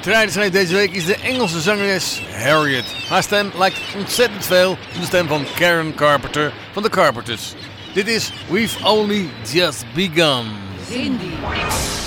Trijderschijf deze week is de Engelse zangeres Harriet. Haar stem lijkt ontzettend veel op de stem van Karen Carpenter van The Carpenters. Dit is We've Only Just Begun. Cindy.